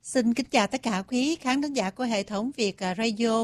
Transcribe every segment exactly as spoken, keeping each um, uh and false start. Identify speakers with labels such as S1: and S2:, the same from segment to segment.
S1: Xin kính chào tất cả quý khán thính giả của hệ thống Việt Radio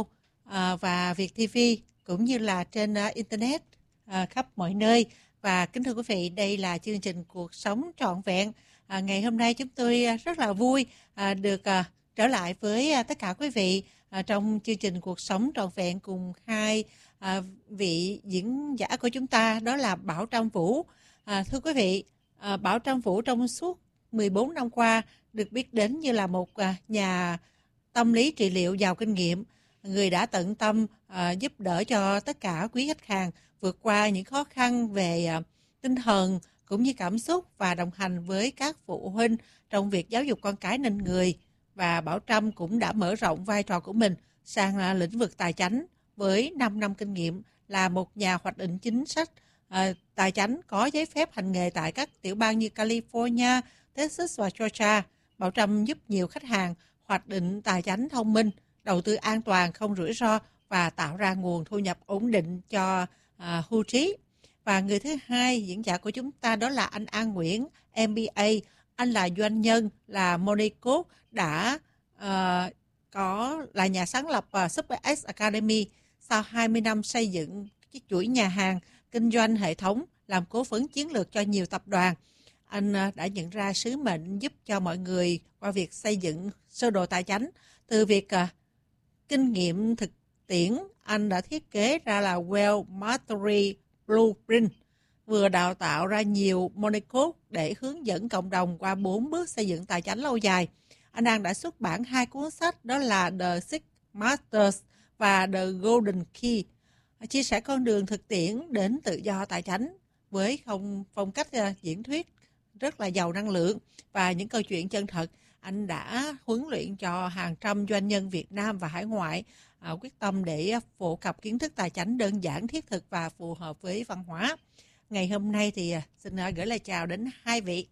S1: và Việt ti vi cũng như là trên Internet khắp mọi nơi. Và kính thưa quý vị, đây là chương trình Cuộc Sống Trọn Vẹn. À, ngày hôm nay chúng tôi rất là vui à, được à, trở lại với à, tất cả quý vị à, trong chương trình Cuộc Sống Trọn Vẹn cùng hai à, vị diễn giả của chúng ta, đó là Bảo Trâm Vũ. À, thưa quý vị, à, Bảo Trâm Vũ trong suốt mười bốn năm qua được biết đến như là một à, nhà tâm lý trị liệu giàu kinh nghiệm, người đã tận tâm à, giúp đỡ cho tất cả quý khách hàng vượt qua những khó khăn về à, tinh thần cũng như cảm xúc và đồng hành với các phụ huynh trong việc giáo dục con cái nên người. Và Bảo Trâm cũng đã mở rộng vai trò của mình sang à, lĩnh vực tài chánh với năm năm kinh nghiệm là một nhà hoạch định chính sách à, tài chánh có giấy phép hành nghề tại các tiểu bang như California, Texas và Georgia. Bảo Trâm giúp nhiều khách hàng hoạch định tài chánh thông minh, đầu tư an toàn không rủi ro và tạo ra nguồn thu nhập ổn định cho à, hưu trí. Và người thứ hai diễn giả của chúng ta đó là anh An Nguyễn, em bê a. Anh là doanh nhân, là Monaco, đã uh, có là nhà sáng lập uh, Super X Academy. Sau hai mươi năm xây dựng cái chuỗi nhà hàng, kinh doanh hệ thống, làm cố vấn chiến lược cho nhiều tập đoàn, anh uh, đã nhận ra sứ mệnh giúp cho mọi người qua việc xây dựng sơ đồ tài chánh. Từ việc uh, kinh nghiệm thực tiễn, anh đã thiết kế ra là Wealth Mastery Blueprint, vừa đào tạo ra nhiều Monaco để hướng dẫn cộng đồng qua bốn bước xây dựng tài chánh lâu dài. Anh An đã xuất bản hai cuốn sách, đó là The Six Masters và The Golden Key, chia sẻ con đường thực tiễn đến tự do tài chánh với không phong cách diễn thuyết rất là giàu năng lượng và những câu chuyện chân thật. Anh đã huấn luyện cho hàng trăm doanh nhân Việt Nam và hải ngoại à, quyết tâm để phổ cập kiến thức tài chánh đơn giản, thiết thực và phù hợp với văn hóa. Ngày hôm nay thì xin gửi lời chào đến hai vị.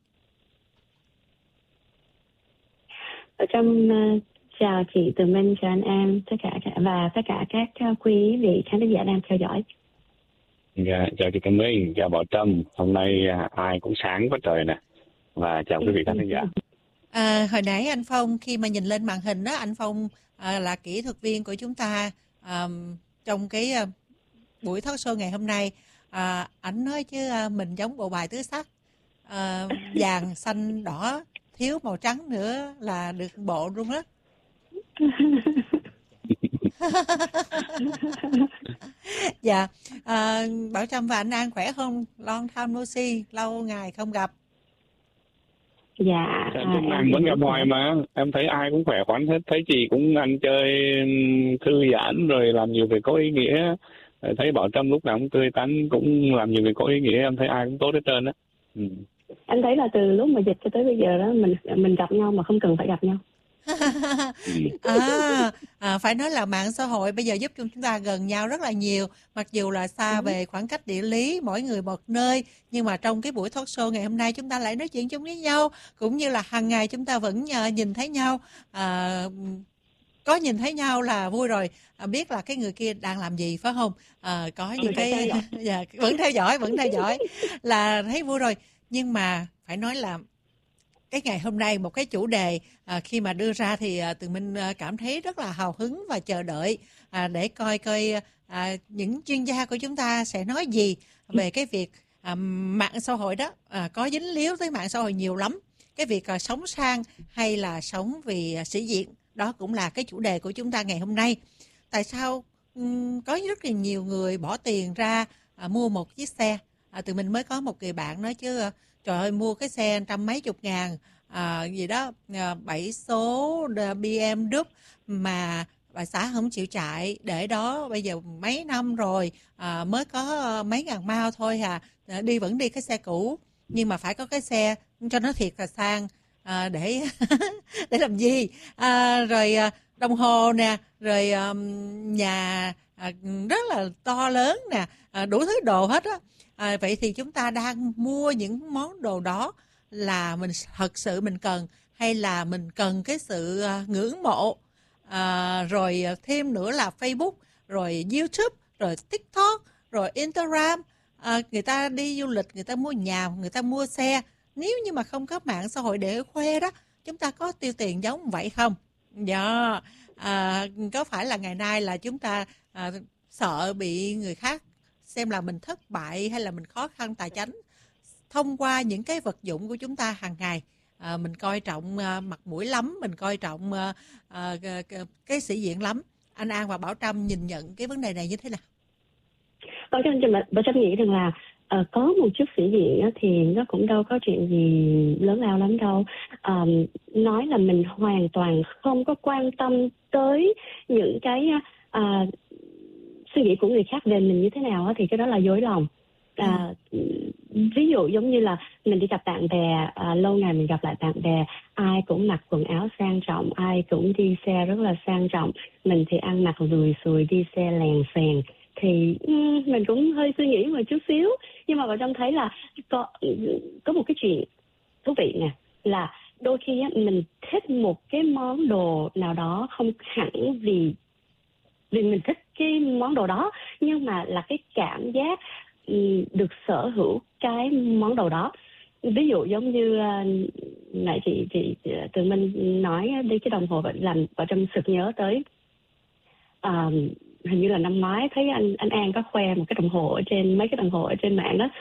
S2: Ở trong uh, chào chị Từ Minh, chào anh em, tất cả và tất cả các uh, quý vị khán giả đang theo dõi.
S3: Dạ, chào chị Từ Minh, chào Bảo Trâm. Hôm nay uh, ai cũng sáng quá trời nè. Và chào quý vị khán giả.
S1: À, hồi nãy anh Phong khi mà nhìn lên màn hình đó, anh Phong à, là kỹ thuật viên của chúng ta à, trong cái à, buổi talk show ngày hôm nay. À, ảnh nói chứ à, mình giống bộ bài tứ sắc, à, vàng, xanh, đỏ, thiếu màu trắng nữa là được bộ luôn đó. Dạ, à, Bảo Trâm và anh An khỏe không? Long time no see, lâu ngày không gặp.
S2: Dạ,
S3: à, em vẫn gặp hoài mà em thấy ai cũng khỏe khoắn hết, thấy chị cũng ăn chơi thư giãn rồi làm nhiều việc có ý nghĩa, thấy Bảo Trâm lúc nào cũng tươi tắn, cũng làm nhiều việc có ý nghĩa, em thấy ai cũng tốt hết trơn á. Ừ.
S2: Em thấy là từ lúc mà dịch cho tới bây giờ đó mình mình gặp nhau mà không cần phải gặp nhau.
S1: à, à, phải nói là mạng xã hội bây giờ giúp chúng ta gần nhau rất là nhiều, mặc dù là xa ừ. về khoảng cách địa lý, mỗi người một nơi, nhưng mà trong cái buổi talk show ngày hôm nay chúng ta lại nói chuyện chung với nhau, cũng như là hàng ngày chúng ta vẫn nhìn thấy nhau. À, có nhìn thấy nhau là vui rồi, à, biết là cái người kia đang làm gì, phải không? À, có những cái dạ, vẫn theo dõi vẫn theo dõi là thấy vui rồi. Nhưng mà phải nói là cái ngày hôm nay một cái chủ đề à, khi mà đưa ra thì à, Tường Minh à, cảm thấy rất là hào hứng và chờ đợi à, để coi coi à, những chuyên gia của chúng ta sẽ nói gì về cái việc à, mạng xã hội đó à, có dính líu tới mạng xã hội nhiều lắm. Cái việc à, sống sang hay là sống vì à, sĩ diện, đó cũng là cái chủ đề của chúng ta ngày hôm nay. Tại sao um, có rất là nhiều người bỏ tiền ra à, mua một chiếc xe? À, Tụi mình mới có một người bạn nói chứ trời ơi, mua cái xe trăm mấy chục ngàn à, gì đó à, bảy số bê em W mà bà xã không chịu chạy, để đó bây giờ mấy năm rồi à, mới có mấy ngàn mao thôi à, đi vẫn đi cái xe cũ, nhưng mà phải có cái xe cho nó thiệt là sang à, để để làm gì à, rồi à, đồng hồ nè, rồi um, nhà à, rất là to lớn nè, à, đủ thứ đồ hết á. À, vậy thì chúng ta đang mua những món đồ đó là mình thật sự mình cần, hay là mình cần cái sự uh, ngưỡng mộ? À, rồi thêm nữa là Facebook, rồi YouTube, rồi TikTok, rồi Instagram. À, người ta đi du lịch, người ta mua nhà, người ta mua xe. Nếu như mà không có mạng xã hội để khoe đó chúng ta có tiêu tiền giống vậy không? Dạ, à, có phải là ngày nay là chúng ta à, sợ bị người khác xem là mình thất bại hay là mình khó khăn tài chánh thông qua những cái vật dụng của chúng ta hàng ngày. À, mình coi trọng à, mặt mũi lắm, mình coi trọng à, à, cái sĩ diện lắm. Anh An và Bảo Trâm nhìn nhận cái vấn đề này như thế nào?
S2: Bảo Trâm, Bảo Trâm nghĩ rằng là uh, có một chút sĩ diện á, thì nó cũng đâu có chuyện gì lớn lao lắm đâu. Um, nói là mình hoàn toàn không có quan tâm tới những cái uh, suy nghĩ của người khác về mình như thế nào á, thì cái đó là dối lòng. À, ví dụ giống như là mình đi gặp bạn bè, à, lâu ngày mình gặp lại bạn bè, ai cũng mặc quần áo sang trọng, ai cũng đi xe rất là sang trọng, mình thì ăn mặc lùi xùi đi xe lèn phèn, thì um, mình cũng hơi suy nghĩ một chút xíu. Nhưng mà vào trong thấy là có có một cái chuyện thú vị nè, là đôi khi á, mình thích một cái món đồ nào đó không hẳn vì vì mình thích cái món đồ đó, nhưng mà là cái cảm giác được sở hữu cái món đồ đó. Ví dụ giống như uh, nãy chị chị Tường Minh nói đi cái đồng hồ vậy, làm vào trong sực nhớ tới uh, hình như là năm ngoái thấy anh anh An có khoe một cái đồng hồ ở trên mấy cái đồng hồ ở trên mạng đó.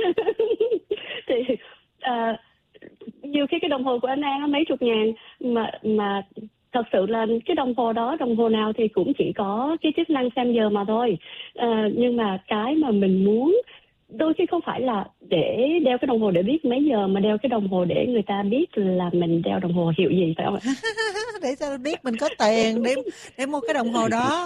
S2: Thì uh, nhiều khi cái đồng hồ của anh An nó mấy chục ngàn, mà mà thật sự là cái đồng hồ đó, đồng hồ nào thì cũng chỉ có cái chức năng xem giờ mà thôi. À, nhưng mà cái mà mình muốn đôi khi không phải là để đeo cái đồng hồ để biết mấy giờ, mà đeo cái đồng hồ để người ta biết là mình đeo đồng hồ hiệu gì, phải không ạ?
S1: Để sao biết mình có tiền để để mua cái đồng hồ đó.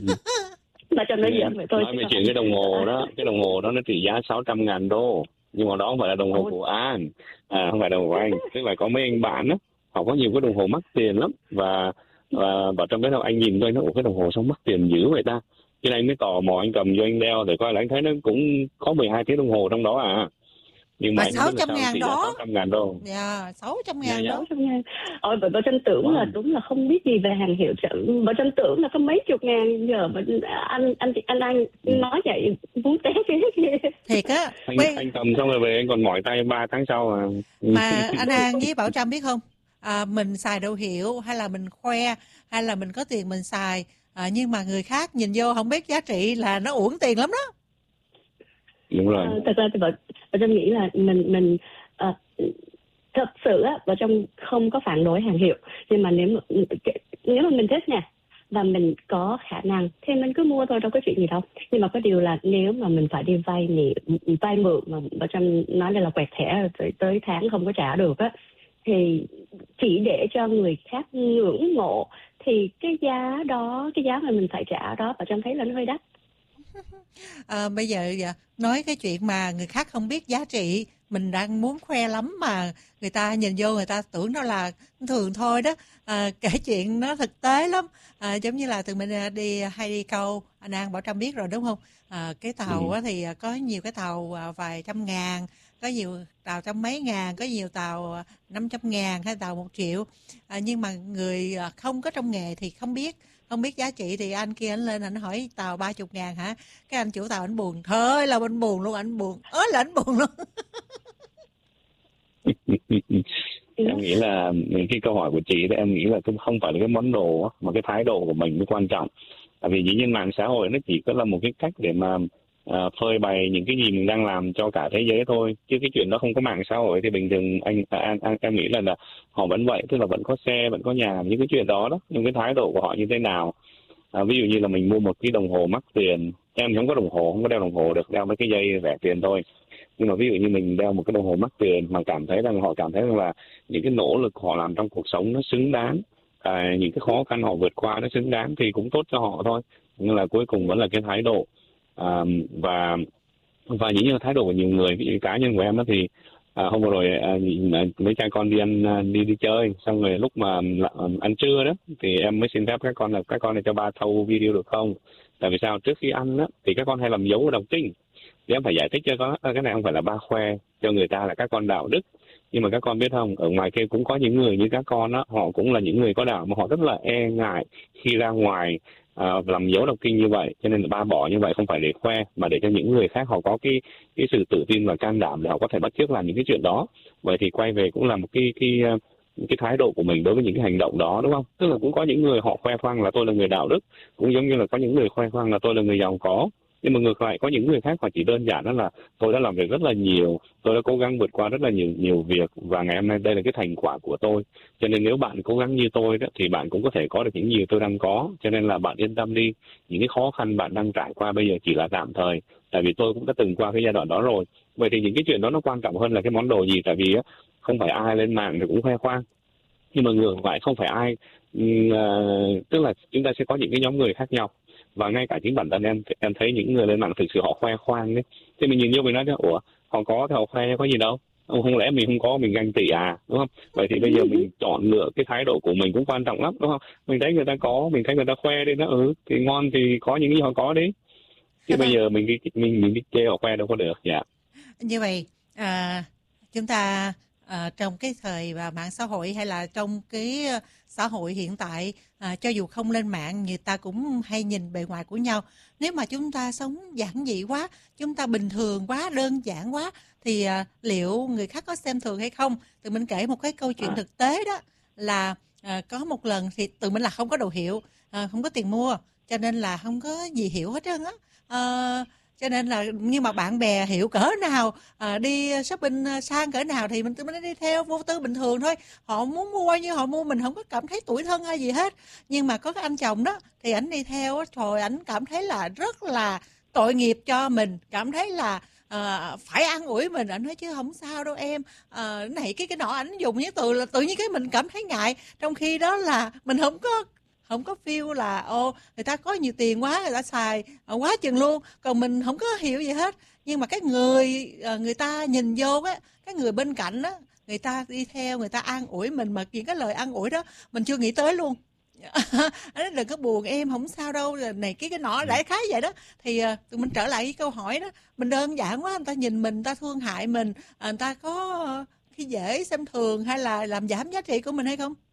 S2: Mà cho nói giỡn vậy thôi.
S3: Nói về chuyện cái đồng hồ đó, cái đồng hồ đó nó trị giá sáu trăm ngàn đô, nhưng mà đó không phải là đồng hồ của An, à, không phải đồng hồ của anh. Tức là có mấy anh bạn đó, họ có nhiều cái đồng hồ mắc tiền lắm, và và vào trong cái đầu anh nhìn tôi, nó ủa cái đồng hồ sao mắc tiền dữ vậy ta, cho nên anh mới tò mò, anh cầm cho anh đeo để coi là anh thấy nó cũng có mười hai tiếng đồng hồ trong đó à. Nhưng mà
S1: sáu trăm ngàn đó.
S3: sáu trăm ngàn đô.
S1: Dạ, sáu trăm ngàn đó.
S2: sáu trăm ngàn. Ôi, bà, bà tranh tưởng wow. là đúng là không biết gì về hàng hiệu chữ. Bà tranh tưởng là có mấy chục ngàn, giờ mà anh anh anh anh ừ. nói vậy muốn té phía kia.
S1: Thiệt á.
S3: Anh, anh cầm xong rồi về anh còn mỏi tay ba tháng sau à.
S1: Mà anh An với Bảo Trâm biết không? À, mình xài đồ hiệu hay là mình khoe hay là mình có tiền mình xài, à, nhưng mà người khác nhìn vô không biết giá trị là nó uổng tiền lắm đó.
S3: Đúng rồi.
S2: À, thật ra thì bà, bà Trâm nghĩ là mình mình à, thật sự á, bà Trâm không có phản đối hàng hiệu, nhưng mà nếu mà, nếu mà mình thích nè và mình có khả năng thì mình cứ mua thôi, đâu có chuyện gì đâu. Nhưng mà có điều là nếu mà mình phải đi vay mượn, vay mượn mà bà Trâm nói đây là quẹt thẻ tới, tới tháng không có trả được á, thì chỉ để cho người khác ngưỡng mộ thì cái giá đó, cái giá mà mình phải trả đó, bà Trâm thấy là nó hơi đắt.
S1: À, bây giờ nói cái chuyện mà người khác không biết giá trị, mình đang muốn khoe lắm mà người ta nhìn vô người ta tưởng nó là thường thôi đó. À, kể chuyện nó thực tế lắm, à, giống như là từ mình đi hay đi câu, anh An Bảo Trâm biết rồi đúng không? À, cái tàu ừ. thì có nhiều cái tàu vài trăm ngàn, có nhiều tàu trăm mấy ngàn, có nhiều tàu năm trăm ngàn hay tàu một triệu, à, nhưng mà người không có trong nghề thì không biết không biết giá trị. Thì anh kia anh lên anh hỏi tàu ba chục ngàn hả, cái anh chủ tàu anh buồn thôi là anh buồn luôn, anh buồn ớ là anh buồn luôn.
S3: Em nghĩ là cái câu hỏi của chị đó, em nghĩ là không phải là cái món đồ mà cái thái độ của mình mới quan trọng. Tại vì dĩ nhiên mạng xã hội nó chỉ có là một cái cách để mà uh, phơi bày những cái gì mình đang làm cho cả thế giới thôi, chứ cái chuyện đó không có mạng xã hội thì bình thường anh anh, anh em nghĩ là, là họ vẫn vậy, tức là vẫn có xe, vẫn có nhà, những cái chuyện đó đó, nhưng cái thái độ của họ như thế nào. À, ví dụ như là mình mua một cái đồng hồ mắc tiền, em không có đồng hồ, không có đeo đồng hồ được, đeo mấy cái dây rẻ tiền thôi. Nhưng mà ví dụ như mình đeo một cái đồng hồ mắc tiền mà cảm thấy rằng họ cảm thấy rằng là những cái nỗ lực họ làm trong cuộc sống nó xứng đáng, à, những cái khó khăn họ vượt qua nó xứng đáng thì cũng tốt cho họ thôi. Nhưng là cuối cùng vẫn là cái thái độ, à, và và những như thái độ của nhiều người. Ví dụ cá nhân của em đó thì à, hôm vừa rồi à, mấy cha con đi ăn đi đi chơi, xong rồi lúc mà ăn trưa đó thì em mới xin phép các con là các con này cho ba thâu video được không? Tại vì sao? Trước khi ăn đó thì các con hay làm dấu đọc kinh, thì em phải giải thích cho có cái này không phải là ba khoe cho người ta là các con đạo đức, nhưng mà các con biết không, ở ngoài kia cũng có những người như các con đó, họ cũng là những người có đạo mà họ rất là e ngại khi ra ngoài à, làm dấu đọc kinh như vậy, cho nên là ba bỏ như vậy không phải để khoe mà để cho những người khác họ có cái cái sự tự tin và can đảm để họ có thể bắt chước làm những cái chuyện đó. Vậy thì quay về cũng là một cái cái cái thái độ của mình đối với những cái hành động đó, đúng không? Tức là cũng có những người họ khoe khoang là tôi là người đạo đức, cũng giống như là có những người khoe khoang là tôi là người giàu có. Nhưng mà ngược lại có những người khác họ chỉ đơn giản đó là tôi đã làm việc rất là nhiều, tôi đã cố gắng vượt qua rất là nhiều nhiều việc và ngày hôm nay đây là cái thành quả của tôi. Cho nên nếu bạn cố gắng như tôi đó thì bạn cũng có thể có được những gì tôi đang có. Cho nên là bạn yên tâm đi, những cái khó khăn bạn đang trải qua bây giờ chỉ là tạm thời, tại vì tôi cũng đã từng qua cái giai đoạn đó rồi. Vậy thì những cái chuyện đó nó quan trọng hơn là cái món đồ gì, tại vì không phải ai lên mạng thì cũng khoe khoang, nhưng mà ngược lại không phải ai uh, tức là chúng ta sẽ có những cái nhóm người khác nhau. Và ngay cả chính bản thân em em thấy những người lên mạng thực sự họ khoe khoang đấy, thì mình nhìn vô mình nói chứ ủa họ có thì họ khoe có gì đâu, không lẽ mình không có mình ganh tị à, đúng không? Vậy thì bây giờ mình chọn lựa cái thái độ của mình cũng quan trọng lắm, đúng không? Mình thấy người ta có, mình thấy người ta khoe đi nó ừ thì ngon thì có những gì họ có đi, chứ bây giờ mình đi mình mình đi chê họ khoe đâu có được. Dạ.
S1: Như vậy à, chúng ta à, trong cái thời và mạng xã hội hay là trong cái xã hội hiện tại, à, cho dù không lên mạng người ta cũng hay nhìn bề ngoài của nhau. Nếu mà chúng ta sống giản dị quá, chúng ta bình thường quá, đơn giản quá thì à, liệu người khác có xem thường hay không? Tụi mình kể một cái câu chuyện thực tế đó là à, có một lần thì tụi mình là không có đồ hiệu, à, không có tiền mua, cho nên là không có gì hiểu hết trơn á. À, cho nên là nhưng mà bạn bè hiểu cỡ nào, à, đi shopping sang cỡ nào thì mình mình đi theo vô tư bình thường thôi. Họ muốn mua bao nhiêu họ mua, mình không có cảm thấy tủi thân hay gì hết. Nhưng mà có cái anh chồng đó thì ảnh đi theo, trời, ảnh cảm thấy là rất là tội nghiệp cho mình, cảm thấy là à, phải an ủi mình. Ảnh nói chứ không sao đâu em, à, này cái cái nọ, ảnh dùng những từ là tự nhiên cái mình cảm thấy ngại, trong khi đó là mình không có không có feel là ô người ta có nhiều tiền quá, người ta xài quá chừng luôn, còn mình không có hiểu gì hết. Nhưng mà cái người người ta nhìn vô á, cái người bên cạnh á, người ta đi theo, người ta an ủi mình, mà những cái lời an ủi đó mình chưa nghĩ tới luôn. Đừng có buồn em, không sao đâu, này cái cái nọ, đại khái vậy đó. Thì tụi mình trở lại cái câu hỏi đó, mình đơn giản quá, người ta nhìn mình, người ta thương hại mình, người ta có khi dễ xem thường hay là làm giảm giá trị của mình hay không?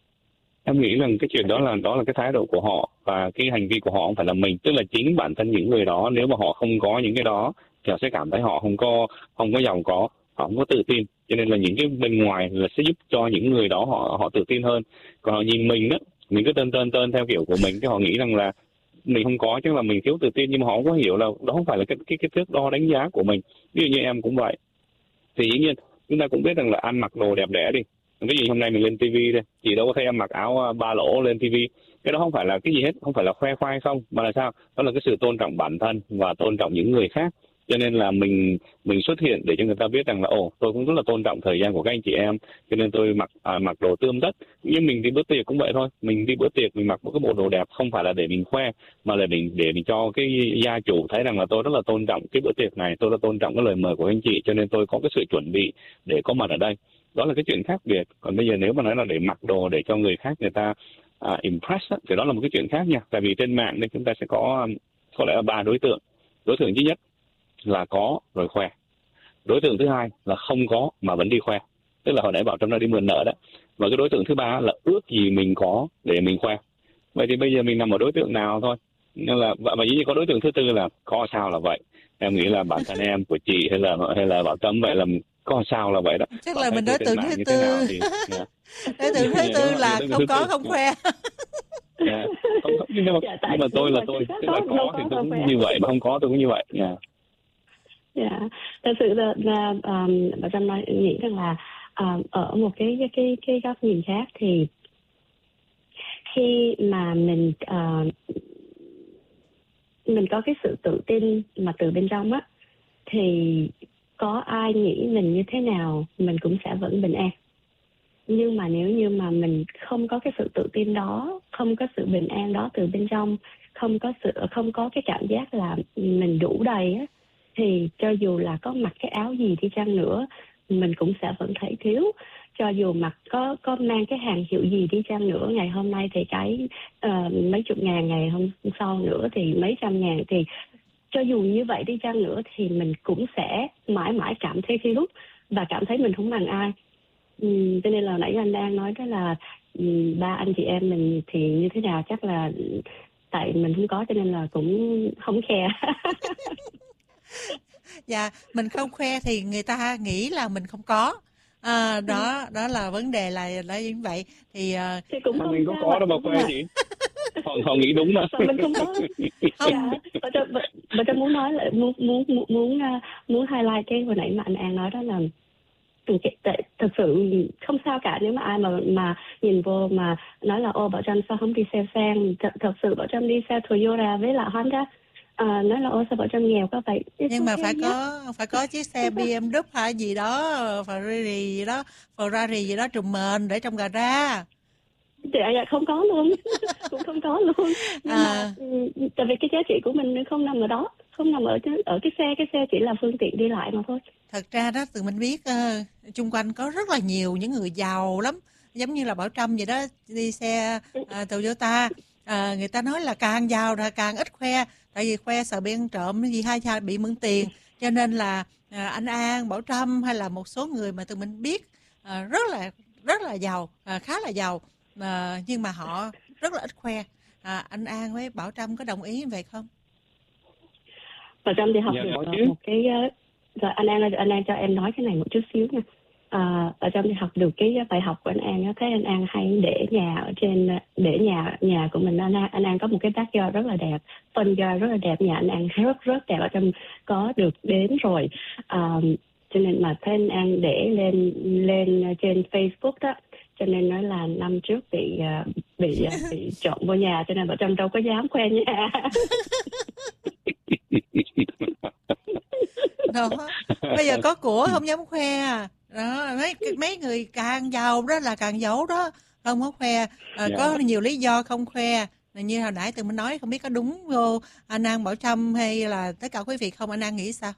S3: Em nghĩ rằng cái chuyện đó là đó là cái thái độ của họ và cái hành vi của họ không phải là mình, tức là chính bản thân những người đó, nếu mà họ không có những cái đó thì họ sẽ cảm thấy họ không có không có giàu có, họ không có tự tin, cho nên là những cái bên ngoài là sẽ giúp cho những người đó họ họ tự tin hơn. Còn họ nhìn mình đó, mình cứ tên tên tên theo kiểu của mình, cái họ nghĩ rằng là mình không có chắc là mình thiếu tự tin, nhưng mà họ không có hiểu là đó không phải là cái cái cái thước đo đánh giá của mình. Ví dụ như em cũng vậy, thì dĩ nhiên chúng ta cũng biết rằng là ăn mặc đồ đẹp đẽ đi, cái gì hôm nay mình lên tivi đây, chị đâu có thấy em mặc áo ba lỗ lên tivi, cái đó không phải là cái gì hết, không phải là khoe khoang không, mà là sao? Đó là cái sự tôn trọng bản thân và tôn trọng những người khác. Cho nên là mình mình xuất hiện để cho người ta biết rằng là ồ, tôi cũng rất là tôn trọng thời gian của các anh chị em, cho nên tôi mặc à, mặc đồ tươm tất. Nhưng mình đi bữa tiệc cũng vậy thôi, mình đi bữa tiệc mình mặc một cái bộ đồ đẹp không phải là để mình khoe, mà là để để mình cho cái gia chủ thấy rằng là tôi rất là tôn trọng cái bữa tiệc này, tôi đã tôn trọng cái lời mời của anh chị, cho nên tôi có cái sự chuẩn bị để có mặt ở đây. Đó là cái chuyện khác biệt. Còn bây giờ nếu mà nói là để mặc đồ để cho người khác người ta uh, impress á, thì đó là một cái chuyện khác nha. Tại vì trên mạng đây chúng ta sẽ có có lẽ là ba đối tượng. Đối tượng thứ nhất là có rồi khoe. Đối tượng thứ hai là không có mà vẫn đi khoe, tức là hồi nãy bảo Trâm đã đi mượn nợ đó. Và cái đối tượng thứ ba là ước gì mình có để mình khoe. Vậy thì bây giờ mình nằm ở đối tượng nào thôi. Nên là và dĩ nhiên có đối tượng thứ tư là có sao là vậy. Em nghĩ là bản thân em của chị hay là hay là Bảo Trâm vậy là có sao là vậy đó.
S1: Chắc là mình đối tượng thứ tư.
S3: Yeah.
S1: Đối tượng thứ tư là không có không khoe.
S3: Yeah. Không, không, nhưng mà, dạ, nhưng mà tôi là tôi, tức là có thì tôi cũng như vậy, mà không có tôi cũng như vậy. Dạ. Yeah.
S2: Dạ, thật sự là, là um, bà Trâm nói nghĩ rằng là um, ở một cái cái cái góc nhìn khác thì khi mà mình uh, mình có cái sự tự tin mà từ bên trong á, thì có ai nghĩ mình như thế nào mình cũng sẽ vẫn bình an. Nhưng mà nếu như mà mình không có cái sự tự tin đó, không có sự bình an đó từ bên trong, không có sự không có cái cảm giác là mình đủ đầy á, thì cho dù là có mặc cái áo gì đi chăng nữa mình cũng sẽ vẫn thấy thiếu. Cho dù mặc có có mang cái hàng hiệu gì đi chăng nữa, ngày hôm nay thì cái uh, mấy chục ngàn, ngày hôm sau nữa thì mấy trăm ngàn, thì cho dù như vậy đi chăng nữa thì mình cũng sẽ mãi mãi cảm thấy thiếu và cảm thấy mình không bằng ai. Ừ, cho nên là nãy anh đang nói đó là ừ, ba anh chị em mình thì như thế nào, chắc là tại mình không có cho nên là cũng không khoe.
S1: Dạ, mình không khoe thì người ta nghĩ là mình không có. À, đó đó là vấn đề là là như vậy thì uh...
S2: thì cũng không
S3: mình có có đâu mà khoe gì. họ họ nghĩ đúng mà.
S2: Mà mình không có. Không. Dạ, bà cho bà, bà cho muốn nói lại muốn muốn muốn muốn muốn highlight cái hồi nãy mà anh An nói đó là thật sự không sao cả nếu mà ai mà mà nhìn vô mà nói là ô Bảo Trâm sao không đi xe sang, thật, thật sự Bảo Trâm đi xe Toyota với lại Honda. À, nói là ô sao Bảo Trâm nghèo có vậy. It's
S1: nhưng mà
S2: okay
S1: phải
S2: nhé.
S1: có phải có chiếc xe bê em vê hay gì đó, Ferrari gì đó, Ferrari gì đó trùm mền để trong gara.
S2: Dạ, dạ không có luôn. Cũng không có luôn. Nhưng
S1: à.
S2: mà tại vì cái giá trị của mình không nằm ở đó, không nằm ở ở cái xe, cái xe chỉ là phương tiện đi lại mà thôi.
S1: Thật ra đó tụi mình biết uh, chung quanh có rất là nhiều những người giàu lắm, giống như là Bảo Trâm vậy đó, đi xe uh, Toyota. À, người ta nói là càng giàu là càng ít khoe, tại vì khoe sợ bị ăn trộm gì hay hay bị mượn tiền, cho nên là à, anh An, Bảo Trâm hay là một số người mà tụi mình biết à, rất là rất là giàu, à, khá là giàu, à, nhưng mà họ rất là ít khoe. À, anh An với Bảo Trâm có đồng ý vậy không?
S2: Bảo Trâm thì học
S3: dạ,
S2: được một cái rồi anh An anh An cho em nói cái này một chút xíu nha. À, ở trong thì học được cái bài học của anh An, thấy anh An hay để nhà ở trên, để nhà nhà của mình. Anh An, anh An có một cái backyard rất là đẹp, phân yard rất là đẹp, nhà anh An rất rất đẹp, ở trong có được đến rồi. À, cho nên mà thấy anh An để lên lên trên Facebook đó, cho nên nói là năm trước bị bị bị trộm vô nhà, cho nên Bảo Trâm đâu có dám khoe nhà.
S1: Đó. Bây giờ có của không dám khoe. Đó, mấy mấy người càng giàu đó là càng giấu đó, không có khoe. À, dạ. Có nhiều lý do không khoe. Như hồi nãy tụi mình nói, không biết có đúng vô anh An, Bảo Trâm hay là tất cả quý vị không? Anh An nghĩ sao?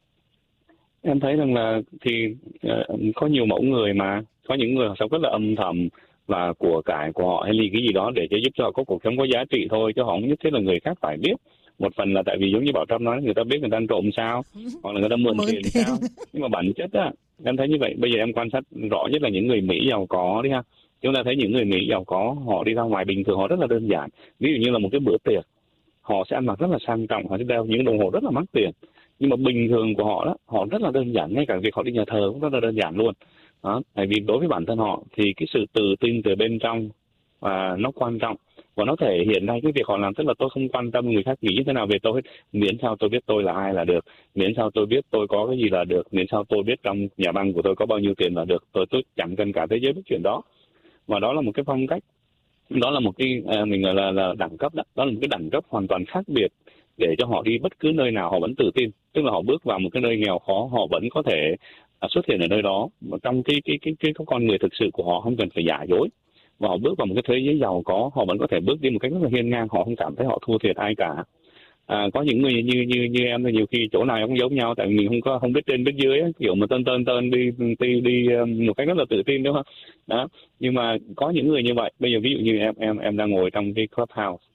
S3: Em thấy rằng là thì uh, có nhiều mẫu người mà, có những người sống rất là âm thầm và của cải của họ hay là cái gì đó để cho giúp cho họ có cuộc sống có giá trị thôi, chứ họ không nhất thiết là người khác phải biết. Một phần là tại vì giống như Bảo Trâm nói, người ta biết người ta ăn trộm sao, hoặc là người ta mượn, mượn tiền, tiền sao. Nhưng mà bản chất á, em thấy như vậy. Bây giờ em quan sát rõ nhất là những người Mỹ giàu có đi ha. Chúng ta thấy những người Mỹ giàu có, họ đi ra ngoài bình thường họ rất là đơn giản. Ví dụ như là một cái bữa tiệc, họ sẽ ăn mặc rất là sang trọng, họ sẽ đeo những đồng hồ rất là mắc tiền. Nhưng mà bình thường của họ đó, họ rất là đơn giản, ngay cả việc họ đi nhà thờ cũng rất là đơn giản luôn. Đó, tại vì đối với bản thân họ thì cái sự tự tin từ bên trong và nó quan trọng, và nó thể hiện ra cái việc họ làm, tức là tôi không quan tâm người khác nghĩ thế nào về tôi hết, miễn sao tôi biết tôi là ai là được, miễn sao tôi biết tôi có cái gì là được, miễn sao tôi biết trong nhà băng của tôi có bao nhiêu tiền là được, tôi tôi chẳng cần cả thế giới biết chuyện đó. Và đó là một cái phong cách, đó là một cái à, mình gọi là, là đẳng cấp đó, đó là một cái đẳng cấp hoàn toàn khác biệt để cho họ đi bất cứ nơi nào họ vẫn tự tin. Tức là họ bước vào một cái nơi nghèo khó, họ vẫn có thể à, xuất hiện ở nơi đó trong cái cái cái cái, cái con người thực sự của họ, không cần phải giả dối. Và họ bước vào một cái thế giới giàu có, họ vẫn có thể bước đi một cách rất là hiên ngang, họ không cảm thấy họ thua thiệt ai cả. À, có những người như như như em thì nhiều khi chỗ nào cũng giống nhau, tại vì mình không có không biết trên biết dưới ấy, kiểu mà tên tên tên đi đi đi một cách rất là tự tin, đúng không? Đó. Nhưng mà có những người như vậy. Bây giờ ví dụ như em em em đang ngồi trong cái clubhouse,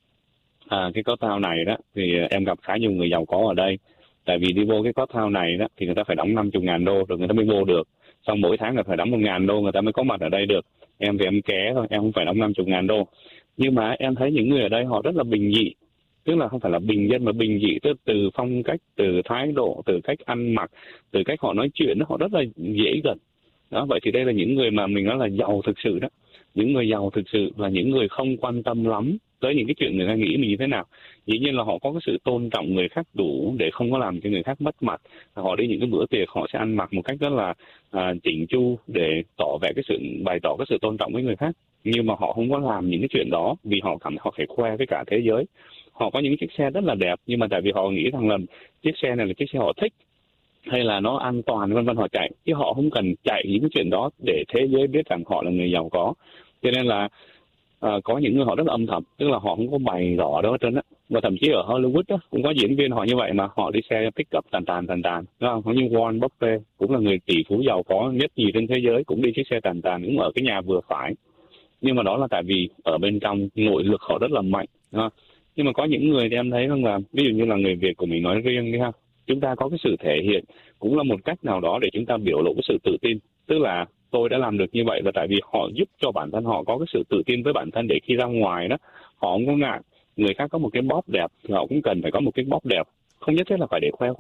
S3: à, cái clubhouse này đó thì em gặp khá nhiều người giàu có ở đây. Tại vì đi vô cái clubhouse này đó thì người ta phải đóng năm mươi ngàn đô rồi người ta mới vô được. Xong mỗi tháng là phải đóng một ngàn đô người ta mới có mặt ở đây được. Em thì em ké thôi, em không phải đóng năm mươi ngàn đô. Nhưng mà em thấy những người ở đây họ rất là bình dị. Tức là không phải là bình dân mà bình dị, tức từ phong cách, từ thái độ, từ cách ăn mặc, từ cách họ nói chuyện, họ rất là dễ gần. Đó, vậy thì đây là những người mà mình nói là giàu thực sự đó. Những người giàu thực sự là những người không quan tâm lắm tới những cái chuyện người ta nghĩ mình như thế nào. Dĩ nhiên là họ có cái sự tôn trọng người khác đủ để không có làm cho người khác mất mặt. Họ đi những cái bữa tiệc họ sẽ ăn mặc một cách rất là à, chỉnh chu để tỏ vẻ cái sự bày tỏ cái sự tôn trọng với người khác. Nhưng mà họ không có làm những cái chuyện đó vì họ cảm thấy họ phải khoe với cả thế giới. Họ có những chiếc xe rất là đẹp, nhưng mà tại vì họ nghĩ rằng là chiếc xe này là chiếc xe họ thích hay là nó an toàn vân vân, họ chạy, chứ họ không cần chạy những cái chuyện đó để thế giới biết rằng họ là người giàu có. Cho nên là à, có những người họ rất là âm thầm, tức là họ không có bày rõ đó hết trơn á. Và thậm chí ở Hollywood đó, cũng có diễn viên họ như vậy mà, họ đi xe pick-up tàn tàn tàn tàn, đúng không? Giống như Warren Buffett cũng là người tỷ phú giàu có nhất gì trên thế giới, cũng đi chiếc xe tàn tàn, cũng ở cái nhà vừa phải. Nhưng mà đó là tại vì ở bên trong nội lực họ rất là mạnh, đúng không? Nhưng mà có những người thì em thấy rằng là ví dụ như là người Việt của mình nói riêng đi ha, chúng ta có cái sự thể hiện cũng là một cách nào đó để chúng ta biểu lộ cái sự tự tin. Tức là tôi đã làm được như vậy là tại vì họ giúp cho bản thân họ có cái sự tự tin với bản thân, để khi ra ngoài đó họ không có ngại. Người khác có một cái bóp đẹp thì họ cũng cần phải có một cái bóp đẹp, không nhất thiết là phải để khoe khoang.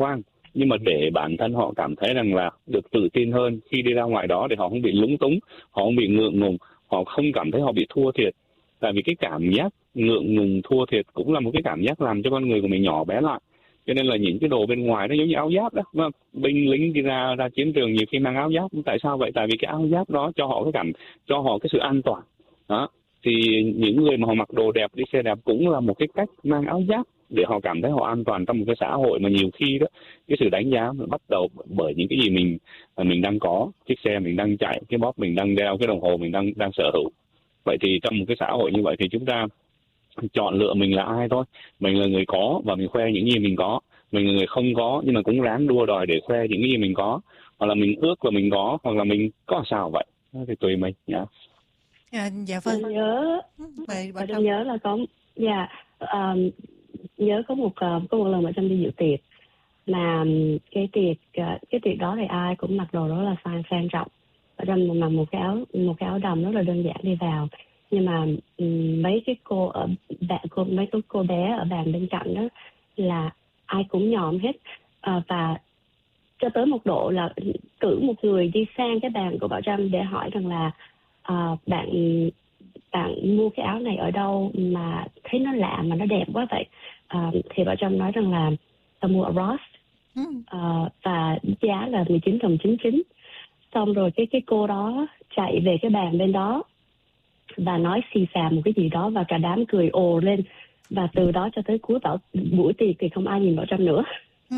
S3: Nhưng mà để bản thân họ cảm thấy rằng là được tự tin hơn khi đi ra ngoài đó, để họ không bị lúng túng, họ không bị ngượng ngùng, họ không cảm thấy họ bị thua thiệt. Tại vì cái cảm giác ngượng ngùng thua thiệt cũng là một cái cảm giác làm cho con người của mình nhỏ bé lại. Cho nên là những cái đồ bên ngoài nó giống như áo giáp đó, mà binh lính đi ra ra chiến trường nhiều khi mang áo giáp. Tại sao vậy? Tại vì cái áo giáp đó cho họ cái cảm cho họ cái sự an toàn đó. Thì những người mà họ mặc đồ đẹp, đi xe đẹp cũng là một cái cách mang áo giáp để họ cảm thấy họ an toàn trong một cái xã hội mà nhiều khi đó cái sự đánh giá nó bắt đầu bởi những cái gì mình mình đang có, chiếc xe mình đang chạy, cái bóp mình đang đeo, cái đồng hồ mình đang đang sở hữu. Vậy thì trong một cái xã hội như vậy thì chúng ta chọn lựa mình là ai thôi. Mình là người có và mình khoe những gì mình có. Mình là người không có nhưng mà cũng ráng đua đòi để khoe những cái gì mình có. Hoặc là mình ước là mình có, hoặc là mình có sao vậy. Đó thì tùy mình nhá.
S1: À, dạ vâng.
S2: Tôi nhớ,
S1: Vậy bà
S2: tôi nhớ là có, dạ, um, nhớ có một uh, có một lần mà Trâm đi dự tiệc mà cái tiệc uh, cái tiệc đó thì ai cũng mặc đồ rất là sang sang trọng. Ở Trâm mặc một cái áo một cái áo đầm rất là đơn giản đi vào. Nhưng mà um, mấy cái cô ở bạn cô mấy cái cô bé ở bàn bên cạnh đó là ai cũng nhòm hết, uh, và cho tới một độ là cử một người đi sang cái bàn của Bảo Trâm để hỏi rằng là uh, bạn bạn mua cái áo này ở đâu mà thấy nó lạ mà nó đẹp quá vậy. Uh, thì Bảo Trâm nói rằng là tao mua ở Ross, uh, và giá là mười chín đồng chín chín. Xong rồi cái cái cô đó chạy về cái bàn bên đó và nói xì xà một cái gì đó và cả đám cười ồ lên, và từ đó cho tới cuối bảo buổi tiệc thì không ai nhìn Bảo Trâm nữa.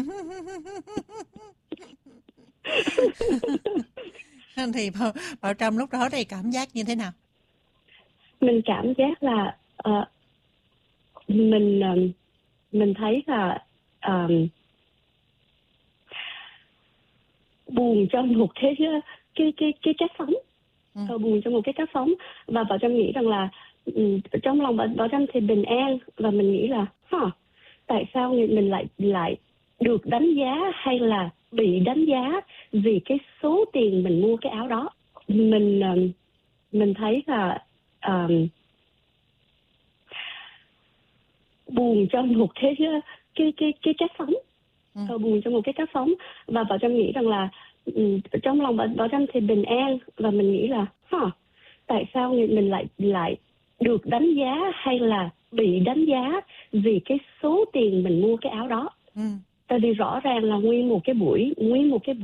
S1: Thì Bảo, Bảo Trâm lúc đó thì cảm giác như thế nào?
S2: Mình cảm giác là uh, mình uh, mình thấy là um, buồn trong một cái cái cái cái cách sống, ừ. buồn trong một cái cách sống và Bảo Trâm nghĩ rằng là um, trong lòng Bảo Trâm thì bình an, và mình nghĩ là huh, tại sao mình lại lại được đánh giá hay là bị đánh giá vì cái số tiền mình mua cái áo đó. Mình um, mình thấy là um, buồn trong một cái cái cái cái cách sống, ừ. buồn trong một cái cách sống và Bảo Trâm nghĩ rằng là um, trong lòng Bảo Trâm thì bình an, và mình nghĩ là huh, tại sao mình lại lại được đánh giá hay là bị đánh giá vì cái số tiền mình mua cái áo đó.
S1: Ừ.
S2: Tại vì rõ ràng là nguyên một cái buổi nguyên một cái